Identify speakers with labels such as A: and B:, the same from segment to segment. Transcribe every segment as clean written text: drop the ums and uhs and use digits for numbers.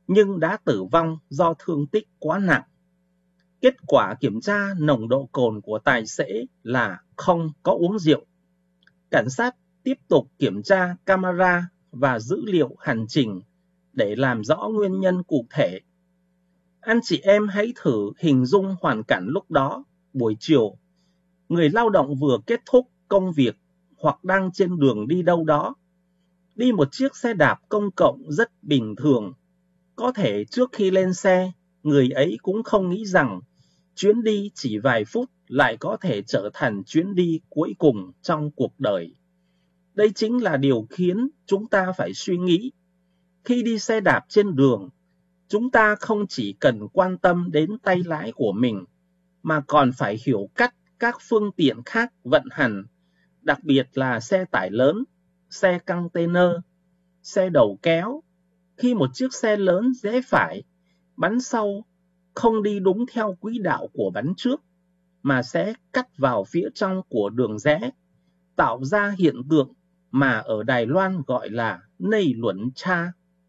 A: nhưng đã tử vong do thương tích quá nặng. Kết quả kiểm tra nồng độ cồn của tài xế là không có uống rượu. Cảnh sát tiếp tục kiểm tra camera và dữ liệu hành trình để làm rõ nguyên nhân cụ thể. Anh chị em hãy thử hình dung hoàn cảnh lúc đó, buổi chiều. Người lao động vừa kết thúc công việc hoặc đang trên đường đi đâu đó. Đi một chiếc xe đạp công cộng rất bình thường. Có thể trước khi lên xe, người ấy cũng không nghĩ rằng chuyến đi chỉ vài phút lại có thể trở thành chuyến đi cuối cùng trong cuộc đời. Đây chính là điều khiến chúng ta phải suy nghĩ. Khi đi xe đạp trên đường, chúng ta không chỉ cần quan tâm đến tay lái của mình, mà còn phải hiểu cách các phương tiện khác vận hành, đặc biệt là xe tải lớn, xe container, xe đầu kéo. Khi một chiếc xe lớn rẽ phải, bánh sau không đi đúng theo quỹ đạo của bánh trước, mà sẽ cắt vào phía trong của đường rẽ, tạo ra hiện tượng mà ở Đài Loan gọi là nây luẩn cha.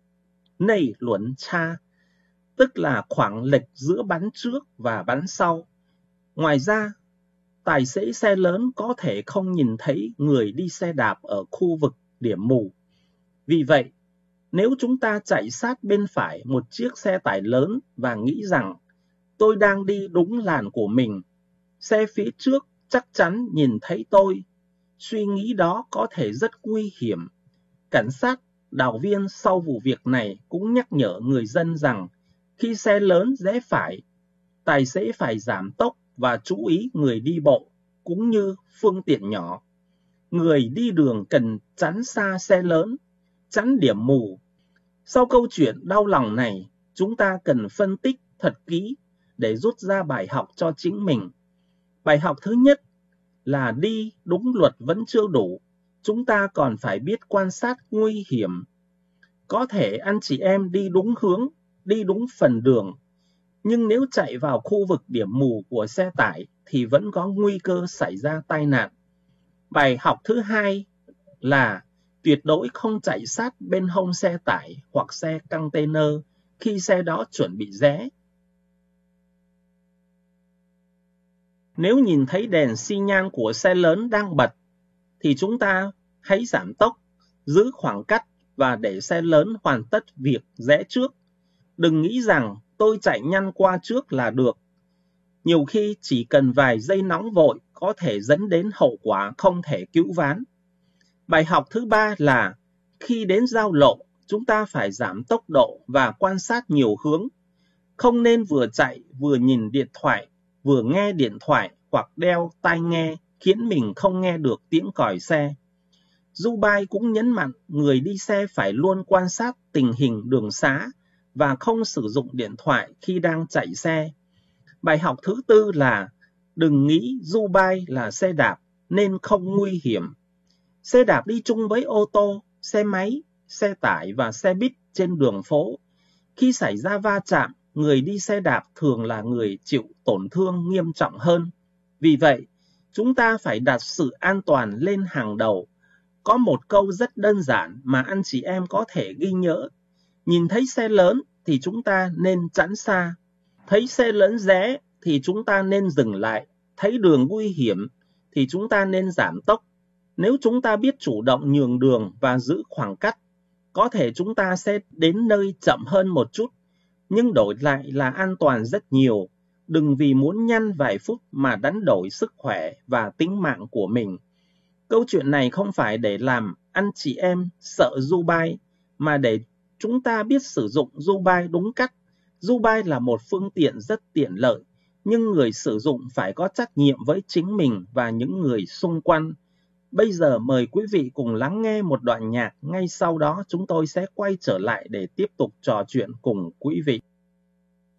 A: Nây luẩn cha, tức là khoảng lệch giữa bánh trước và bánh sau. Ngoài ra, tài xế xe lớn có thể không nhìn thấy người đi xe đạp ở khu vực điểm mù. Vì vậy, nếu chúng ta chạy sát bên phải một chiếc xe tải lớn và nghĩ rằng tôi đang đi đúng làn của mình, xe phía trước chắc chắn nhìn thấy tôi, suy nghĩ đó có thể rất nguy hiểm. Cảnh sát, đào viên sau vụ việc này cũng nhắc nhở người dân rằng khi xe lớn rẽ phải, tài xế phải giảm tốc và chú ý người đi bộ cũng như phương tiện nhỏ. Người đi đường cần tránh xa xe lớn, tránh điểm mù. Sau câu chuyện đau lòng này, chúng ta cần phân tích thật kỹ để rút ra bài học cho chính mình. Bài học thứ nhất là đi đúng luật vẫn chưa đủ, chúng ta còn phải biết quan sát nguy hiểm. Có thể anh chị em đi đúng hướng, đi đúng phần đường, nhưng nếu chạy vào khu vực điểm mù của xe tải thì vẫn có nguy cơ xảy ra tai nạn. Bài học thứ hai là tuyệt đối không chạy sát bên hông xe tải hoặc xe container khi xe đó chuẩn bị rẽ. Nếu nhìn thấy đèn xi nhan của xe lớn đang bật, thì chúng ta hãy giảm tốc, giữ khoảng cách và để xe lớn hoàn tất việc rẽ trước. Đừng nghĩ rằng tôi chạy nhanh qua trước là được. Nhiều khi chỉ cần vài giây nóng vội có thể dẫn đến hậu quả không thể cứu vãn. Bài học thứ ba là khi đến giao lộ, chúng ta phải giảm tốc độ và quan sát nhiều hướng. Không nên vừa chạy vừa nhìn điện thoại, vừa nghe điện thoại hoặc đeo tai nghe khiến mình không nghe được tiếng còi xe. Dubai cũng nhấn mạnh người đi xe phải luôn quan sát tình hình đường xá và không sử dụng điện thoại khi đang chạy xe. Bài học thứ tư là đừng nghĩ Dubai là xe đạp nên không nguy hiểm. Xe đạp đi chung với ô tô, xe máy, xe tải và xe buýt trên đường phố. Khi xảy ra va chạm, người đi xe đạp thường là người chịu tổn thương nghiêm trọng hơn. Vì vậy, chúng ta phải đặt sự an toàn lên hàng đầu. Có một câu rất đơn giản mà anh chị em có thể ghi nhớ. Nhìn thấy xe lớn thì chúng ta nên tránh xa. Thấy xe lớn rẽ thì chúng ta nên dừng lại. Thấy đường nguy hiểm thì chúng ta nên giảm tốc. Nếu chúng ta biết chủ động nhường đường và giữ khoảng cách, có thể chúng ta sẽ đến nơi chậm hơn một chút, nhưng đổi lại là an toàn rất nhiều. Đừng vì muốn nhanh vài phút mà đánh đổi sức khỏe và tính mạng của mình. Câu chuyện này không phải để làm anh chị em sợ Dubai, mà để chúng ta biết sử dụng Dubai đúng cách. Dubai là một phương tiện rất tiện lợi, nhưng người sử dụng phải có trách nhiệm với chính mình và những người xung quanh. Bây giờ mời quý vị cùng lắng nghe một đoạn nhạc, ngay sau đó chúng tôi sẽ quay trở lại để tiếp tục trò chuyện cùng quý vị.